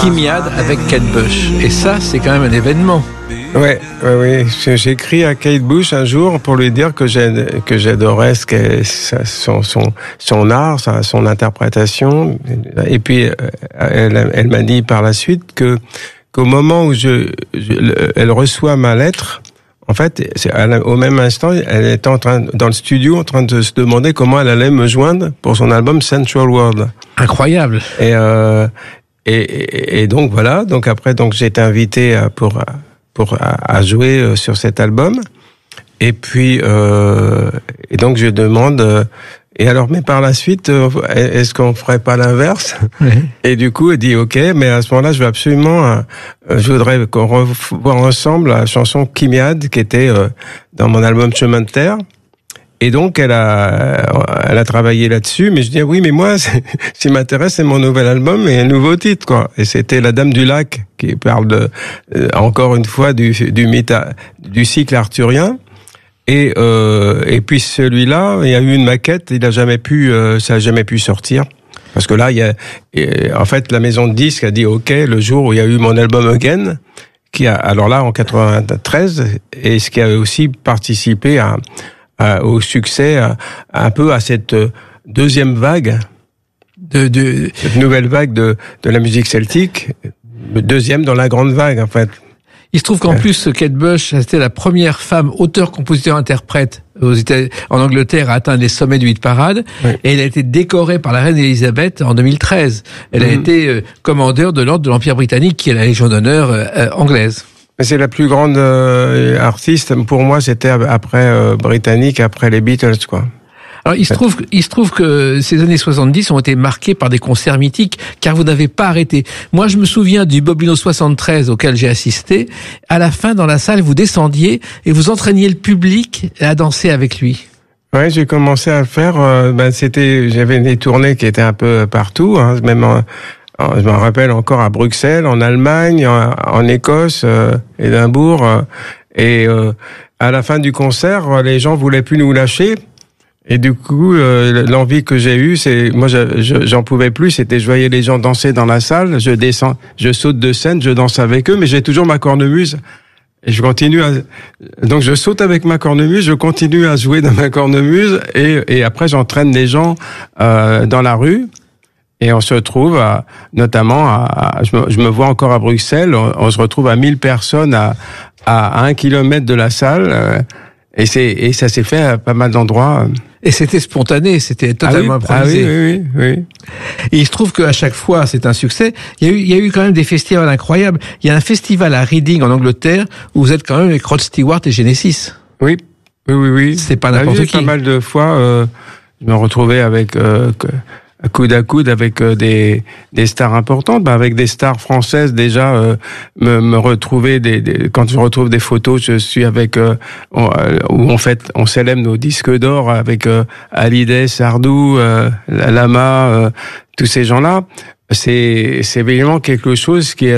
Kimyad avec Kate Bush. Et ça, c'est quand même un événement. Ouais. J'ai écrit à Kate Bush un jour pour lui dire que j'adorais son art, son interprétation. Et puis elle m'a dit par la suite qu'au moment où elle reçoit ma lettre, en fait, au même instant, elle était dans le studio en train de se demander comment elle allait me joindre pour son album Central World. Incroyable. Et donc voilà. Donc après, j'ai été invité à jouer sur cet album. Et puis et donc je demande. Et alors, mais par la suite, est-ce qu'on ferait pas l'inverse? Oui. Et du coup, elle dit OK, mais à ce moment-là, je voudrais qu'on revoie ensemble la chanson Kimyad qui était dans mon album Chemin de terre. Et donc, elle a travaillé là-dessus, mais je dis oui, mais moi, ce qui m'intéresse, c'est mon nouvel album et un nouveau titre, quoi. Et c'était La Dame du Lac qui parle encore une fois du mythe, du cycle arthurien. Et puis celui-là, il y a eu une maquette, ça a jamais pu sortir. Parce que là, en fait, la maison de disques a dit OK le jour où il y a eu mon album Again, alors là, en 93, et ce qui a aussi participé au succès, un peu à cette deuxième vague, cette nouvelle vague de la musique celtique, le deuxième dans la grande vague, en fait. Il se trouve qu'en plus, Kate Bush, c'était la première femme auteur-compositeur-interprète en Angleterre à atteindre les sommets du hit parade. Oui. Et elle a été décorée par la reine Elisabeth en 2013. Elle a été commandeur de l'ordre de l'Empire britannique, qui est la Légion d'honneur anglaise. C'est la plus grande artiste. Pour moi, c'était après britannique, après les Beatles, quoi. Alors, il se trouve que ces années 70 ont été marquées par des concerts mythiques, car vous n'avez pas arrêté. Moi, je me souviens du Bobino 73 auquel j'ai assisté. À la fin, dans la salle, vous descendiez et vous entraîniez le public à danser avec lui. Ouais, j'ai commencé à le faire. J'avais des tournées qui étaient un peu partout, hein, même je me rappelle encore à Bruxelles, en Allemagne, en Écosse, Édimbourg. Et à la fin du concert, les gens voulaient plus nous lâcher. Et du coup, l'envie que j'ai eue, moi, j'en pouvais plus. Je voyais les gens danser dans la salle. Je saute de scène, je danse avec eux, mais j'ai toujours ma cornemuse. Et je continue donc je saute avec ma cornemuse, je continue à jouer dans ma cornemuse, et après j'entraîne les gens dans la rue. Et on se retrouve je me vois encore à Bruxelles, on se retrouve à 1000 personnes à 1 kilomètre de la salle. Et ça s'est fait à pas mal d'endroits. Et c'était spontané, c'était totalement improvisé. Oui. Et il se trouve qu'à chaque fois, c'est un succès. Il y a eu quand même des festivals incroyables. Il y a un festival à Reading, en Angleterre, où vous êtes quand même avec Rod Stewart et Genesis. Oui. C'est pas n'importe qui. Pas mal de fois, je me retrouvais avec coude à coude avec des stars importantes, avec des stars françaises déjà. Me retrouver quand je retrouve des photos, je suis avec où on célèbre nos disques d'or avec Hallyday, Sardou, Lama, tous ces gens-là. C'est évidemment quelque chose qui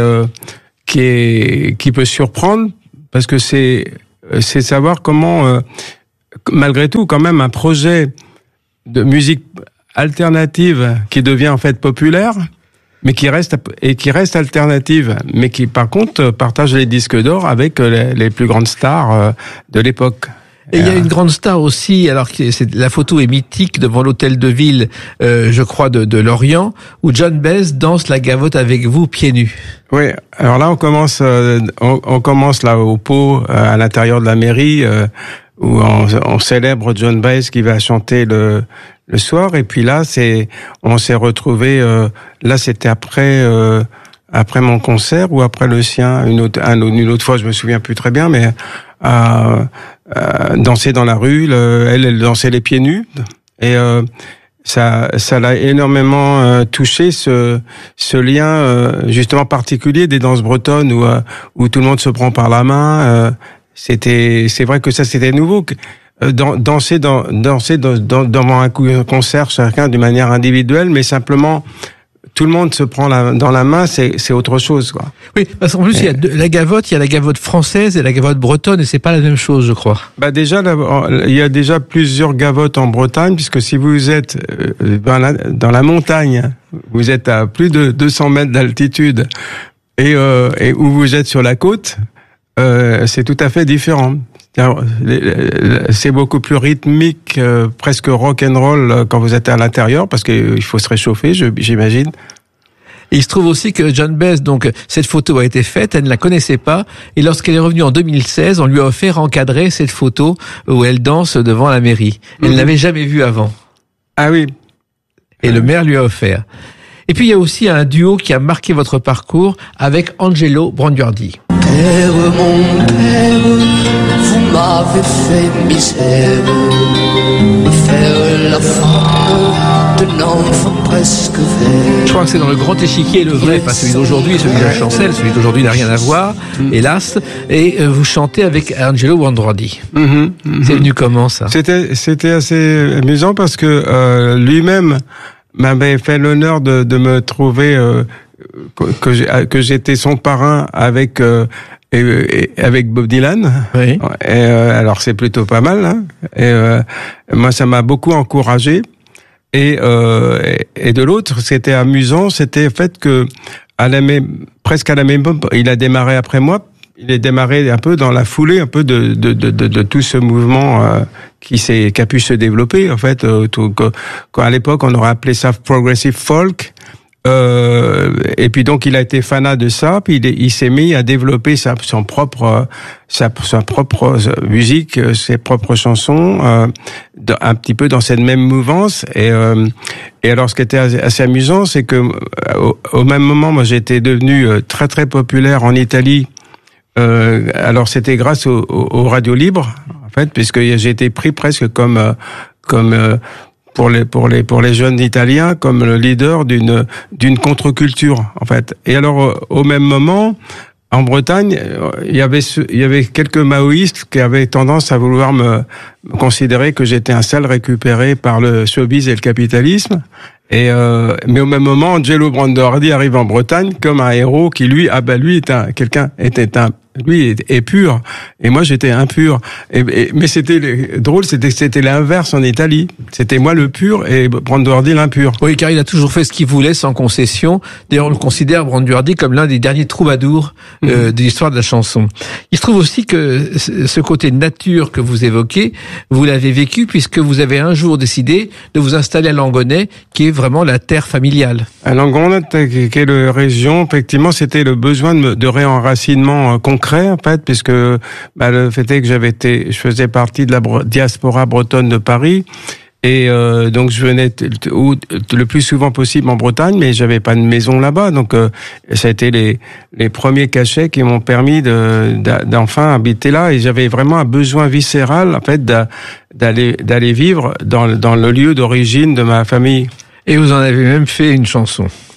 peut surprendre, parce que c'est savoir comment malgré tout, quand même, un projet de musique alternative qui devient en fait populaire, mais qui reste alternative, mais qui par contre partage les disques d'or avec les plus grandes stars de l'époque. Et il y a une grande star aussi, alors que la photo est mythique devant l'hôtel de ville, je crois, de Lorient, où John Baez danse la gavotte avec vous pieds nus. Oui, alors là on commence là au pot à l'intérieur de la mairie, où on célèbre John Baez qui va chanter le soir, et puis là on s'est retrouvé là c'était après mon concert ou après le sien, une autre fois, je me souviens plus très bien, mais danser dans la rue, elle dansait les pieds nus, et ça l'a énormément touché, ce lien justement particulier des danses bretonnes où tout le monde se prend par la main. C'est vrai que ça c'était nouveau. Danser devant un concert chacun d'une manière individuelle, mais simplement tout le monde se prend dans la main, c'est autre chose, quoi. Oui, parce qu'en plus, il y a la gavotte française et la gavotte bretonne, et c'est pas la même chose, je crois. Bah déjà, il y a déjà plusieurs gavottes en Bretagne, puisque si vous êtes dans la montagne, vous êtes à plus de 200 mètres d'altitude, et où vous êtes sur la côte, c'est tout à fait différent. C'est beaucoup plus rythmique, presque rock and roll quand vous êtes à l'intérieur, parce qu'il faut se réchauffer, j'imagine. Et il se trouve aussi que Joan Baez, donc cette photo a été faite, elle ne la connaissait pas, et lorsqu'elle est revenue en 2016, on lui a offert encadrer cette photo où elle danse devant la mairie. Elle l'avait jamais vue avant. Ah oui. Et le maire lui a offert. Et puis il y a aussi un duo qui a marqué votre parcours avec Angelo Branduardi. Père, mon père, vous m'avez fait misère, faire la femme d'un enfant presque vert. Je crois que c'est dans Le Grand Échiquier, le vrai, pas celui d'aujourd'hui, celui de la Chancelle, celui d'aujourd'hui n'a rien à voir, hélas. Et vous chantez avec Angelo Branduardi. C'est venu comment ça? C'était assez amusant parce que lui-même m'avait fait l'honneur de me trouver que j'étais son parrain avec Bob Dylan. Oui. Et alors c'est plutôt pas mal. Hein. Et moi ça m'a beaucoup encouragé. Et de l'autre, c'était amusant, c'était le fait que presque à la même époque, il a démarré après moi. Il est démarré un peu dans la foulée, un peu de tout ce mouvement qui a pu se développer en fait. Quand à l'époque on aurait appelé ça progressive folk. Et puis donc il a été fanat de ça, puis il s'est mis à développer sa propre musique, ses propres chansons, un petit peu dans cette même mouvance. Et alors ce qui était assez amusant, c'est que au même moment, moi j'étais devenu très très populaire en Italie. Alors c'était grâce aux radios libres, en fait, puisque j'ai été pris presque comme pour les jeunes Italiens comme le leader d'une contre-culture, en fait. Et alors au même moment, en Bretagne, il y avait quelques maoïstes qui avaient tendance à vouloir me considérer que j'étais un sale récupéré par le showbiz et le capitalisme. Mais au même moment, Angelo Branduardi arrive en Bretagne comme un héros qui lui est pur, et moi j'étais impur. Mais c'était drôle, c'était l'inverse en Italie. C'était moi le pur et Branduardi l'impur. Oui, car il a toujours fait ce qu'il voulait sans concession. D'ailleurs, on le considère, Branduardi, comme l'un des derniers troubadours de l'histoire de la chanson. Il se trouve aussi que ce côté nature que vous évoquez, vous l'avez vécu puisque vous avez un jour décidé de vous installer à Langonnet, qui est vraiment la terre familiale. À Langonnet, qui est la région, effectivement, c'était le besoin de réenracinement concret, en fait, puisque le fait est que je faisais partie de la diaspora bretonne de Paris, et donc je venais le plus souvent possible en Bretagne, mais j'avais pas de maison là-bas, donc ça a été les premiers cachets qui m'ont permis d'enfin habiter là, et j'avais vraiment un besoin viscéral, en fait, d'aller vivre dans le lieu d'origine de ma famille. Et vous en avez même fait une chanson.